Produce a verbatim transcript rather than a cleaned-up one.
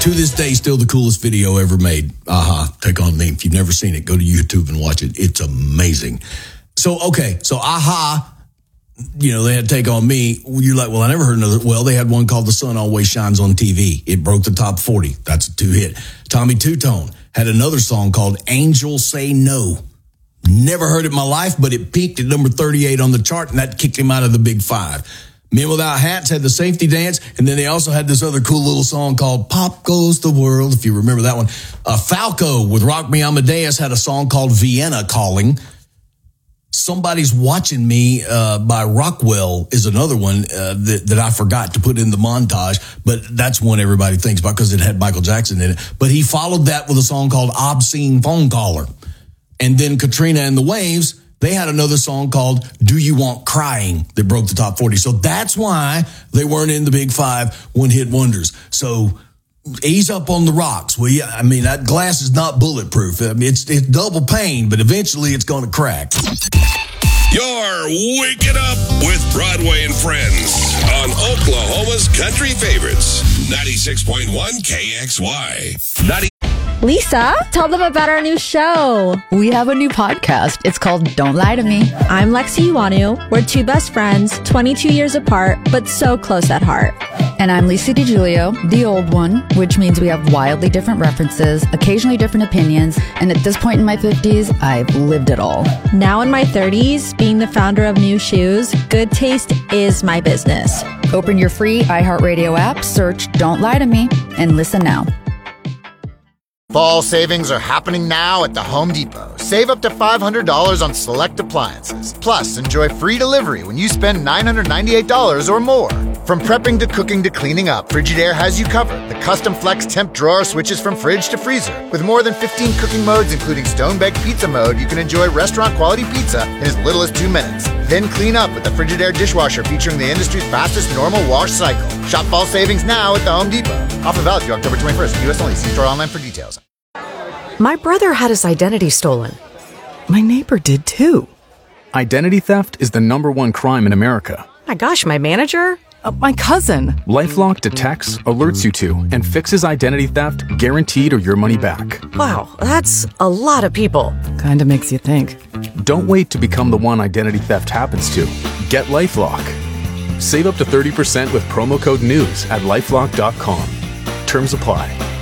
To this day, still the coolest video ever made. Aha, Take On Me. If you've never seen it, go to YouTube and watch it. It's amazing. So, okay, so Aha, you know, they had Take On Me. You're like, well, I never heard another. Well, they had one called The Sun Always Shines on T V. It broke the top forty. That's a two-hit. Tommy Two-Tone had another song called Angels Say No. Never heard it in my life, but it peaked at number thirty-eight on the chart, and that kicked him out of the Big Five. Men Without Hats had the Safety Dance, and then they also had this other cool little song called Pop Goes the World, if you remember that one. Uh, Falco with Rock Me Amadeus had a song called Vienna Calling. Somebody's Watching Me uh, by Rockwell is another one uh, that, that I forgot to put in the montage, but that's one everybody thinks about because it had Michael Jackson in it. But he followed that with a song called Obscene Phone Caller. And then Katrina and the Waves, they had another song called Do You Want Crying that broke the top forty. So that's why they weren't in the Big Five one-hit wonders. So ease up on the rocks. Well, yeah, I mean, that glass is not bulletproof. I mean, it's, it's double pane, but eventually it's going to crack. You're waking up with Broadway and Friends on Oklahoma's Country Favorites, ninety-six point one K X Y. ninety- Lisa, tell them about our new show. We have a new podcast. It's called Don't Lie to Me. I'm Lexi Iwanu. We're two best friends, twenty-two years apart, but so close at heart. And I'm Lisa DiGiulio, the old one, which means we have wildly different references, occasionally different opinions, and at this point in my fifties, I've lived it all. Now in my thirties, being the founder of New Shoes, good taste is my business. Open your free iHeartRadio app, search Don't Lie to Me, and listen now. Fall savings are happening now at the Home Depot. Save up to five hundred dollars on select appliances. Plus, enjoy free delivery when you spend nine hundred ninety-eight dollars or more. From prepping to cooking to cleaning up, Frigidaire has you covered. The custom flex temp drawer switches from fridge to freezer. With more than fifteen cooking modes, including stone-baked pizza mode, you can enjoy restaurant-quality pizza in as little as two minutes. Then clean up with the Frigidaire dishwasher featuring the industry's fastest normal wash cycle. Shop fall savings now at the Home Depot. Offer valid through October twenty-first. U S only. See store online for details. My brother had his identity stolen. My neighbor did too. Identity theft is the number one crime in America. My gosh, my manager? Uh, my cousin. LifeLock detects, alerts you to, and fixes identity theft guaranteed or your money back. Wow, that's a lot of people. Kinda makes you think. Don't wait to become the one identity theft happens to. Get LifeLock. Save up to thirty percent with promo code NEWS at LifeLock dot com. Terms apply.